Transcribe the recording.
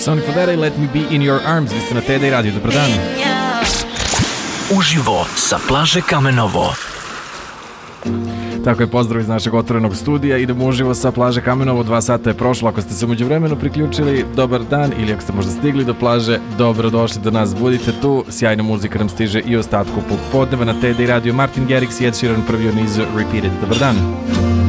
Sonny Fodera i Let Me Be In Your Arms. Vi ste na TD Radio, dobar dan. Uživo sa plaže Kamenovo. Tako je, pozdrav iz našeg otvorenog studija. Idemo uživo sa plaže Kamenovo, 2 sata je prošlo. Ako ste se međuvremenu priključili, dobar dan, ili ako ste možda stigli do plaže, dobro došli do nas, budite tu. Sjajna muzika nam stiže i ostatku popodneva na TD Radio. Martin Garrix i Ed Sheeran prvi u nizu Repeated. Dobar dan.